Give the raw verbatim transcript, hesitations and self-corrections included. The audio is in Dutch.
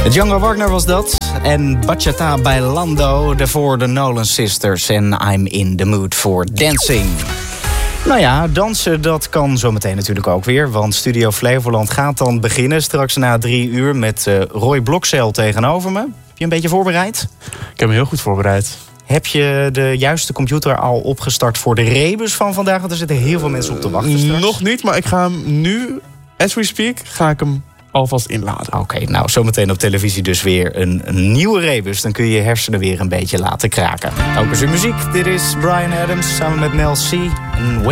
Django Wagner was dat. En Bachata Bailando, daarvoor de Nolan Sisters. En I'm in the mood for dancing. Nou ja, dansen, dat kan zometeen natuurlijk ook weer. Want Studio Flevoland gaat dan beginnen. Straks na drie uur met uh, Roy Blokzeil tegenover me. Heb je een beetje voorbereid? Ik heb me heel goed voorbereid. Heb je de juiste computer al opgestart voor de rebus van vandaag? Want er zitten heel veel mensen op te wachten straks. Nog niet, maar ik ga hem nu, as we speak, ga ik hem alvast inladen. Oké, okay, nou zometeen op televisie dus weer een, een nieuwe rebus. Dan kun je je hersenen weer een beetje laten kraken. Ook is er muziek. Dit is Bryan Adams samen met Mel C. En